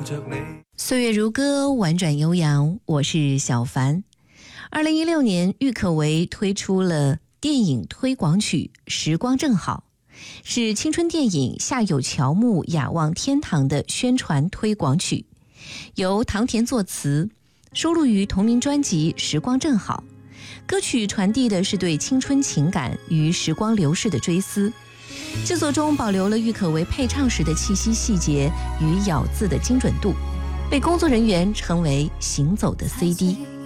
岁月如歌，婉转悠扬，我是小凡。2016年，郁可唯推出了电影推广曲《时光正好》，是青春电影《夏有乔木，雅望天堂》的宣传推广曲，由唐田作词，收录于同名专辑《时光正好》。歌曲传递的是对青春情感与时光流逝的追思，制作中保留了郁可唯配唱时的气息细节与咬字的精准度，被工作人员称为行走的 CD。